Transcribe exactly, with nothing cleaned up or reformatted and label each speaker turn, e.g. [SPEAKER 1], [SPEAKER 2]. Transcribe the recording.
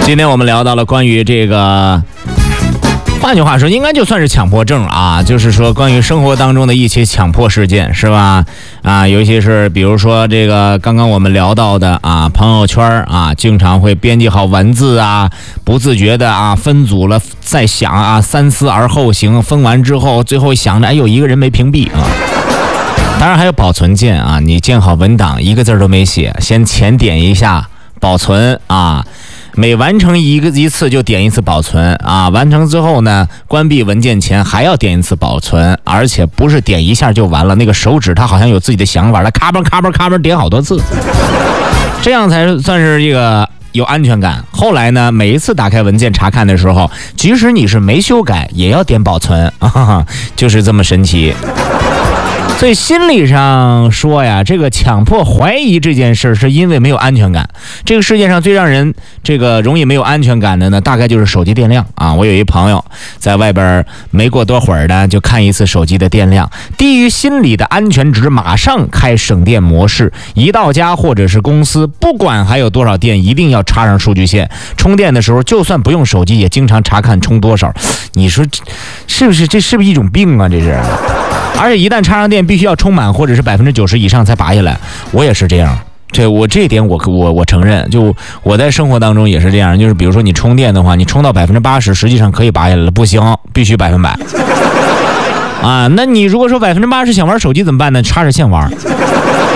[SPEAKER 1] 今天我们聊到了关于这个，换句话说，应该就算是强迫症啊，就是说关于生活当中的一些强迫事件，是吧？啊，尤其是比如说这个刚刚我们聊到的啊，朋友圈啊，经常会编辑好文字啊，不自觉的啊分组了，再想啊，三思而后行，分完之后，最后想着，哎，有一个人没屏蔽啊。当然还有保存键啊，你建好文档，一个字都没写，先前点一下保存啊。每完成一个一次就点一次保存啊，完成之后呢，关闭文件前还要点一次保存，而且不是点一下就完了，那个手指它好像有自己的想法，它咔嘣咔嘣咔嘣点好多次，这样才算是这个有安全感。后来呢，每一次打开文件查看的时候，即使你是没修改，也要点保存啊，就是这么神奇。所以心理上说呀，这个强迫怀疑这件事是因为没有安全感。这个世界上最让人这个容易没有安全感的呢，大概就是手机电量啊。我有一朋友在外边没过多会儿呢，就看一次手机的电量，低于心理的安全值，马上开省电模式。一到家或者是公司，不管还有多少电，一定要插上数据线。充电的时候，就算不用手机，也经常查看充多少。你说是不是？这是不是一种病啊？这是。而且一旦插上电，必须要充满或者是百分之九十以上才拔下来。我也是这样，这我这一点我我我承认，就我在生活当中也是这样。就是比如说你充电的话，你充到百分之八十，实际上可以拔下来了，不行，必须百分百。啊，那你如果说百分之八十想玩手机怎么办呢？插着线玩。